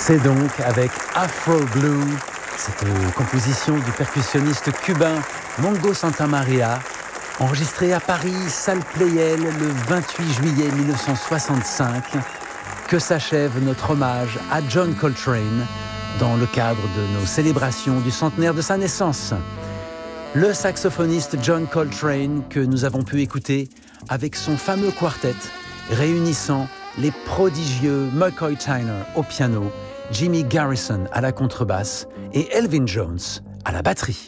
C'est donc avec Afro Blue, cette composition du percussionniste cubain Mongo Santamaria, enregistrée à Paris, salle Playel, le 28 juillet 1965, que s'achève notre hommage à John Coltrane dans le cadre de nos célébrations du centenaire de sa naissance. Le saxophoniste John Coltrane que nous avons pu écouter avec son fameux quartet réunissant les prodigieux McCoy Tyner au piano, Jimmy Garrison à la contrebasse et Elvin Jones à la batterie.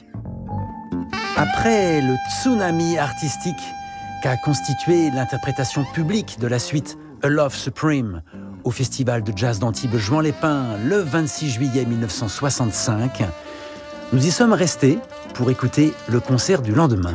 Après le tsunami artistique qu'a constitué l'interprétation publique de la suite A Love Supreme au Festival de Jazz d'Antibes Juan-les-Pins le 26 juillet 1965, nous y sommes restés pour écouter le concert du lendemain.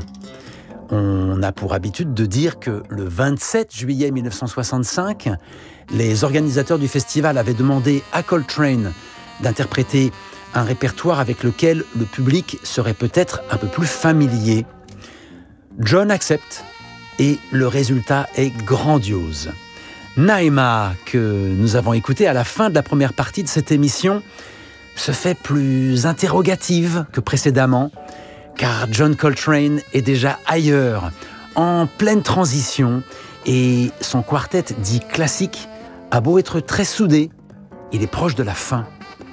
On a pour habitude de dire que le 27 juillet 1965, les organisateurs du festival avaient demandé à Coltrane d'interpréter un répertoire avec lequel le public serait peut-être un peu plus familier. John accepte et le résultat est grandiose. Naïma, que nous avons écouté à la fin de la première partie de cette émission, se fait plus interrogative que précédemment, car John Coltrane est déjà ailleurs, en pleine transition, et son quartet dit classique a beau être très soudé, il est proche de la fin.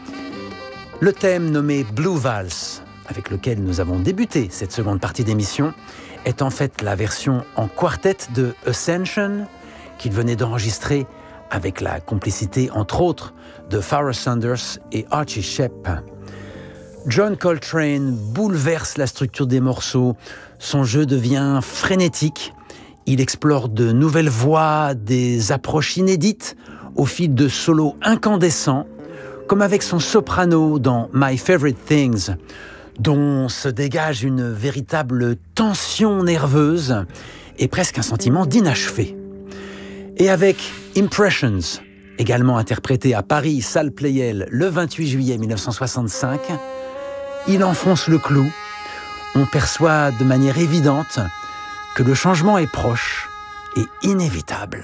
Le thème nommé Blue Valse, avec lequel nous avons débuté cette seconde partie d'émission, est en fait la version en quartet de Ascension, qu'il venait d'enregistrer avec la complicité, entre autres, de Pharoah Sanders et Archie Shepp. John Coltrane bouleverse la structure des morceaux, son jeu devient frénétique, il explore de nouvelles voies, des approches inédites au fil de solos incandescents, comme avec son soprano dans My Favorite Things, dont se dégage une véritable tension nerveuse et presque un sentiment d'inachevé. Et avec Impressions, également interprété à Paris, salle Playel, le 28 juillet 1965, il enfonce le clou. On perçoit de manière évidente que le changement est proche et inévitable.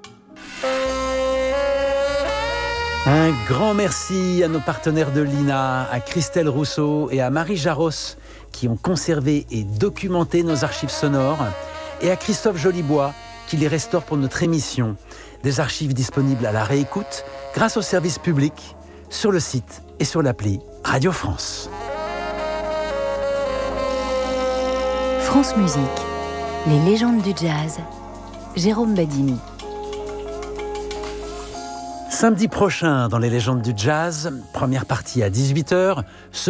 Un grand merci à nos partenaires de l'INA, à Christelle Rousseau et à Marie Jaros, qui ont conservé et documenté nos archives sonores, et à Christophe Jolibois, qui les restaure pour notre émission. Des archives disponibles à la réécoute grâce au service public, sur le site et sur l'appli Radio France. France Musique, les légendes du jazz, Jérôme Badimi. Samedi prochain, dans les légendes du jazz, première partie à 18h,